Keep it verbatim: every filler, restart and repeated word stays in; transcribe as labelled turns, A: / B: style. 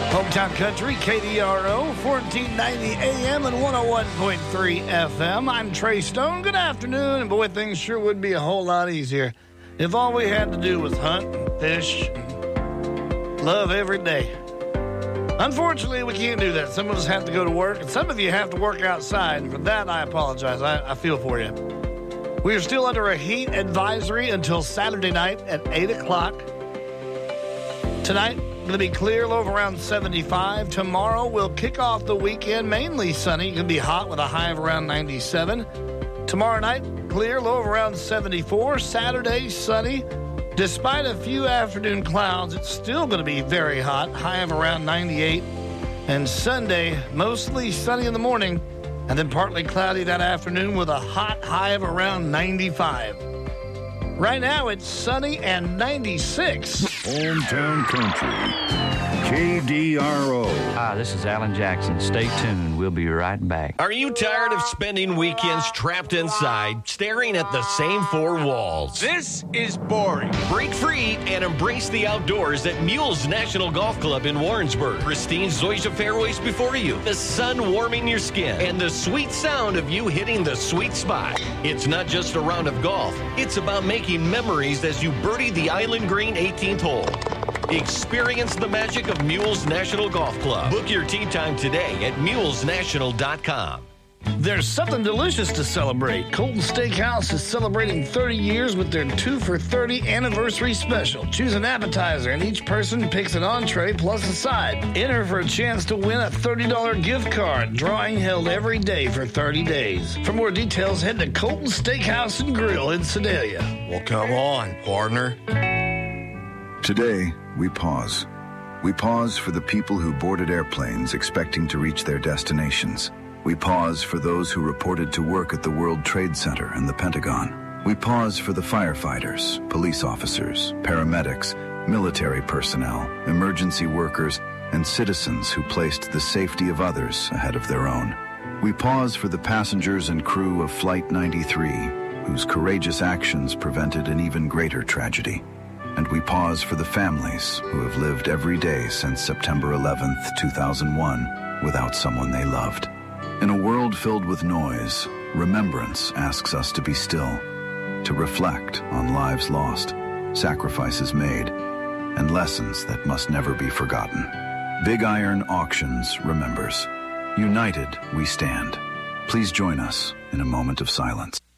A: Hometown Country, K D R O, fourteen ninety A M and one oh one point three F M. I'm Trey Stone. Good afternoon. And boy, things sure would be a whole lot easier if all we had to do was hunt and fish and love every day. Unfortunately, we can't do that. Some of us have to go to work, and some of you have to work outside. And for that, I apologize. I, I feel for you. We are still under a heat advisory until Saturday night at eight o'clock. Tonight, going to be clear, low of around seventy-five. Tomorrow, we'll kick off the weekend mainly sunny. Going to be hot with a high of around ninety-seven. Tomorrow night, clear, low of around seventy-four. Saturday, sunny. Despite a few afternoon clouds, it's still going to be very hot, high of around ninety-eight. And Sunday, mostly sunny in the morning, and then partly cloudy that afternoon with a hot high of around ninety-five. Right now, it's sunny and ninety-six.
B: Hometown Country, K D R O.
C: Hi, this is Alan Jackson. Stay tuned. We'll be right back.
D: Are you tired of spending weekends trapped inside, staring at the same four walls?
E: This is boring.
D: Break free and embrace the outdoors at Mules National Golf Club in Warrensburg. Pristine Zoysia fairways before you, the sun warming your skin, and the sweet sound of you hitting the sweet spot. It's not just a round of golf. It's about making memories as you birdie the Island Green eighteenth hole. Experience the magic of Mules National Golf Club. Book your tee time today at mules national dot com.
A: There's something delicious to celebrate. Colton Steakhouse is celebrating thirty years with their two for thirty anniversary special. Choose an appetizer, and each person picks an entree plus a side. Enter for a chance to win a thirty dollars gift card. Drawing held every day for thirty days. For more details, head to Colton Steakhouse and Grill in Sedalia.
E: Well, come on, partner.
B: Today, we pause. We pause for the people who boarded airplanes expecting to reach their destinations. We pause for those who reported to work at the World Trade Center and the Pentagon. We pause for the firefighters, police officers, paramedics, military personnel, emergency workers, and citizens who placed the safety of others ahead of their own. We pause for the passengers and crew of Flight ninety-three, whose courageous actions prevented an even greater tragedy. And we pause for the families who have lived every day since September eleventh, two thousand one, without someone they loved. In a world filled with noise, remembrance asks us to be still, to reflect on lives lost, sacrifices made, and lessons that must never be forgotten. Big Iron Auctions remembers. United we stand. Please join us in a moment of silence.